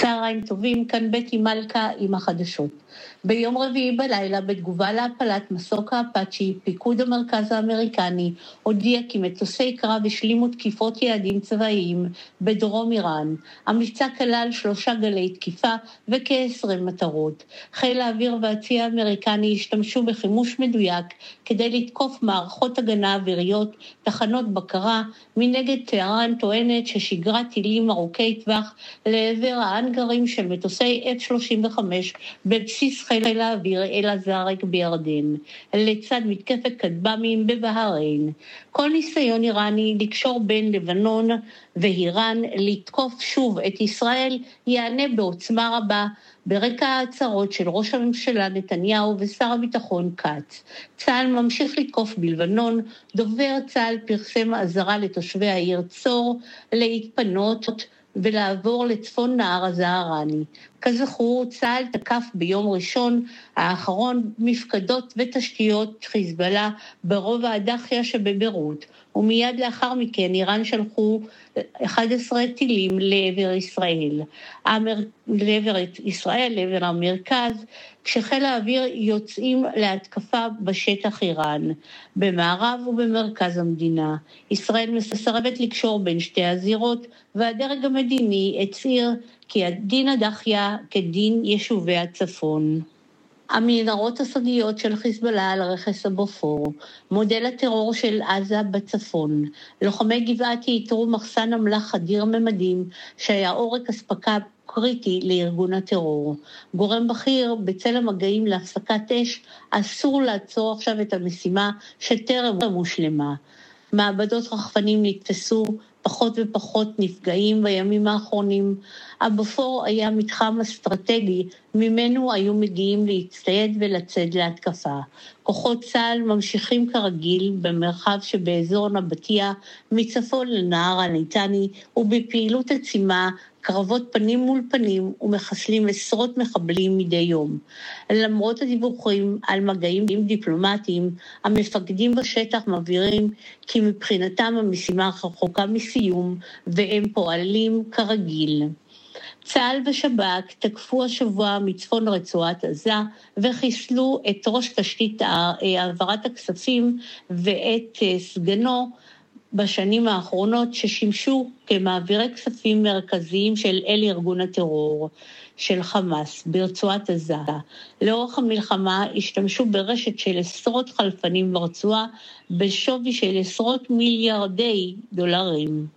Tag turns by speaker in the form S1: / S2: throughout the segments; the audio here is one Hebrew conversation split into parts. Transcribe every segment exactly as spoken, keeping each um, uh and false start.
S1: צהריים טובים, כאן בטי מלכה עם החדשות. ביום רביעי בלילה, בתגובה להפלת מסוק האפאצ'י, פיקוד המרכז האמריקני הודיע כי מטוסי קרב השלימו תקיפות יעדים צבאיים בדרום איראן. המבצע כלל שלושה גלי תקיפה וכ-עשרים מטרות. חיל האוויר והצי האמריקני השתמשו בחימוש מדויק כדי לתקוף מערכות הגנה אוויריות, תחנות בקרה. מנגד טהרן טוענת ששיגרה טילים ארוכי טווח לעבר האנגרים של מטוסי אף שלושים וחמש בבסיס חיל האוויר אל-עזארק בירדן, לצד מתקפת כטב"מים בבהריין. כל ניסיון איראני לקשור בין לבנון ואיראן לתקוף שוב את ישראל יענה בעוצמה רבה. ברקע ההצהרות של ראש הממשלה נתניהו ושר הביטחון כץ, צה"ל ממשיך לתקוף בלבנון. דובר צה"ל פרסם אזהרה לתושבי העיר צור להתפנות ולעבור לצפון נהר הזהרני. כזכור, צה"ל תקף ביום ראשון האחרון מפקדות ותשתיות חיזבאללה ברובע הדחיה שבביירות, ומיד לאחר מכן איראן שלחו אחד עשר טילים לעבר ישראל. אמר... לעבר ישראל, לעבר המרכז, כשחיל האוויר יוצאים להתקפה בשטח איראן, במערב ובמרכז המדינה. ישראל מסרבת לקשור בין שתי הזירות, והדרג המדיני הצהיר כי הדין הדחיה כדין יישובי הצפון. המנהרות הסודיות של חיזבאללה על רכס הבופור, מודל הטרור של עזה בצפון. לוחמי גבעתי איתרו מחסן אמל"ח אדיר ממדים שהיה עורק אספקה קריטי לארגון הטרור. גורם בכיר בצל המגעים להפסקת אש, אסור לעצור עכשיו את המשימה שטרם מושלמה. מעבדות רחפנים נתפסו, פחות ופחות נפגעים בימים האחרונים. הבופור היה מתחם אסטרטגי, ממנו היו מגיעים להצטייד ולצד להתקפה. כוחות צה"ל ממשיכים כרגיל במרחב שבאזור נבטיה, מצפון לנהר הליטני, ובפעילות עצימה, קרבות פנים מול פנים ומחסלים עשרות מחבלים מדי יום. למרות הדיווחים על מגעים דיפלומטיים, המפקדים בשטח מבהירים כי מבחינתם המשימה רחוקה מסיום והם פועלים כרגיל. צה"ל ושב"כ תקפו השבוע מצפון רצועת עזה וחיסלו את ראש תשתית העברת הכספים ואת סגנו בשנים האחרונות ששימשו כמעבירי כספים מרכזיים של אל ארגון הטרור של חמאס ברצועת עזה. לאורך המלחמה השתמשו ברשת של עשרות חלפנים ברצועה בשווי של עשרות מיליארדי דולרים.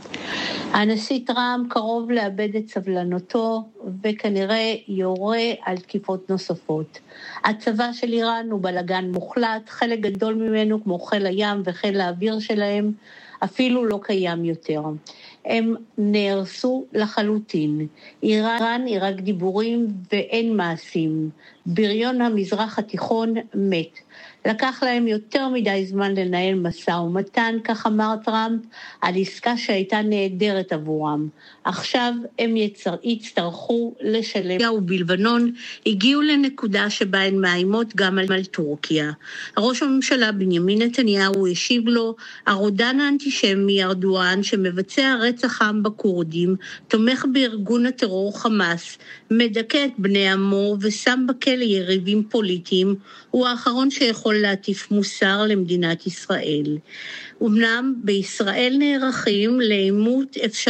S1: הנשיא טראמפ קרוב לאבד את סבלנותו וכנראה יורה על תקיפות נוספות. הצבא של איראן הוא בלגן מוחלט, חלק גדול ממנו כמו חיל הים וחיל האוויר שלהם אפילו לא קיים יותר. הם נהרסו לחלוטין. איראן היא רק דיבורים ואין מעשים. בריון המזרח התיכון מת. לקח להם יותר מדי זמן לנהל משא ומתן, כך אמר טראמפ, על עסקה שהייתה נהדרת עבורם. עכשיו הם יצר, יצטרכו לשלם. ובלבנון הגיעו לנקודה שבה הן מאיימות גם על, על טורקיה. ראש הממשלה בנימין נתניהו השיב לו, הרודן האנטישמי ארדואן שמבצע רצח עם בכורדים, תומך בארגון הטרור חמאס, מדכא את בני עמו ושם בכלא יריבים פוליטיים, הוא האחרון שיכול להטיף מוסר למדינת ישראל. אמנם בישראל נערכים לעימות אפשרי